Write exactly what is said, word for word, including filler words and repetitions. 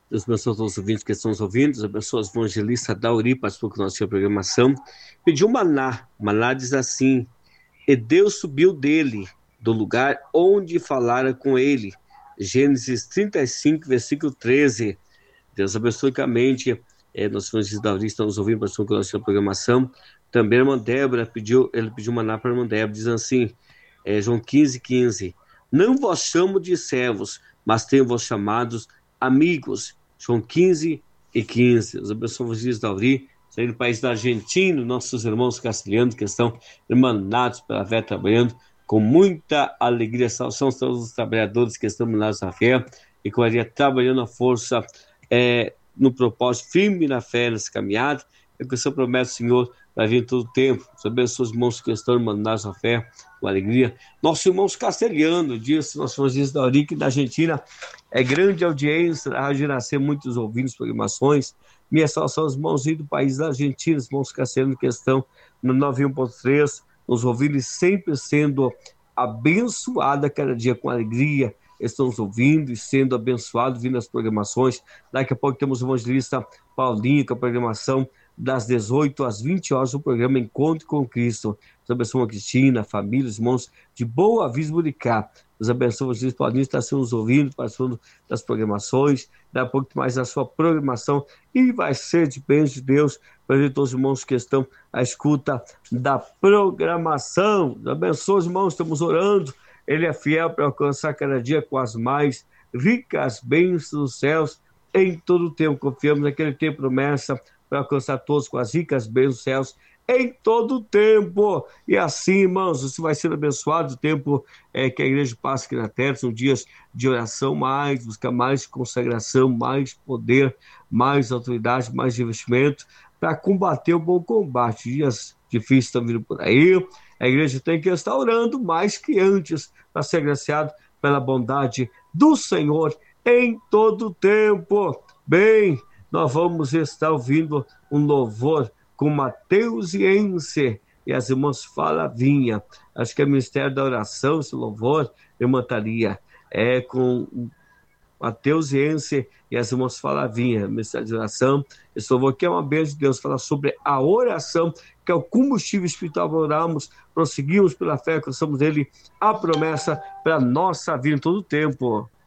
Deus abençoe todos os ouvintes que estão nos ouvindo. Deus abençoe os evangelistas da Uri, participou com a nossa programação. Pediu maná. Maná diz assim: e Deus subiu dele, do lugar onde falara com ele. Gênesis trinta e cinco, versículo treze. Deus abençoe ricamente. É, nossos evangelistas da Uri estão nos ouvindo, participou com a nossa programação. Também a irmã Débora pediu, ele pediu maná para a irmã Débora, diz assim, é, João quinze, quinze. Não vos chamo de servos, mas tenho vos chamados amigos. João quinze e quinze. Deus abençoe os dias da Uri, saindo do país da Argentina, nossos irmãos castelhanos que estão irmanados pela fé, trabalhando com muita alegria. São todos os trabalhadores que estão irmanados na fé e com a trabalhando a força, é, no propósito, firme na fé, nessa caminhada. É que o Senhor promete, Senhor, vai vir todo o tempo. Deus abençoe os irmãos que estão irmanados na fé, com alegria. Nossos irmãos castelhanos, diz nossos irmãos da Uri, que da Argentina, é grande audiência, a Rádio Nascer, muitos ouvintes, programações. Minha saudação aos irmãos do país da Argentina, os irmãos castelhanos que estão no noventa e um ponto três, nos ouvindo e sempre sendo abençoada cada dia com alegria. Estão nos ouvindo e sendo abençoados, vindo as programações. Daqui a pouco temos o evangelista Paulinho com a programação das dezoito às vinte horas, o programa Encontro com Cristo. Deus abençoe a Cristina, a família, os irmãos de Boa Vista Buricá. Deus abençoe o evangelista Paulinho, está sendo nos ouvindo, participando das programações. Daqui a pouco mais a sua programação e vai ser de bênção de Deus para ver todos os irmãos que estão à escuta da programação. Deus abençoe os irmãos, estamos orando. Ele é fiel para alcançar cada dia com as mais ricas bênçãos dos céus em todo o tempo. Confiamos naquele tempo promessa para alcançar todos com as ricas bênçãos dos céus em todo o tempo. E assim, irmãos, você vai ser abençoado. O tempo é, que a igreja passa aqui na terra são dias de oração, mais, buscar mais consagração, mais poder, mais autoridade, mais investimento para combater o bom combate. Dias difíceis estão vindo por aí. A igreja tem que estar orando mais que antes para ser agraciado pela bondade do Senhor em todo o tempo. Bem, nós vamos estar ouvindo um louvor com Mateus Iense e as irmãs Falavinha. Acho que é o Ministério da Oração, esse louvor, irmã Thalia, é com Mateus Iense e as irmãs Falavinha, Ministério de Oração. Esse louvor que é uma bênção de Deus, fala sobre a oração, que é o combustível espiritual para orarmos, prosseguimos pela fé, alcançamos dele a promessa para a nossa vida em todo o tempo.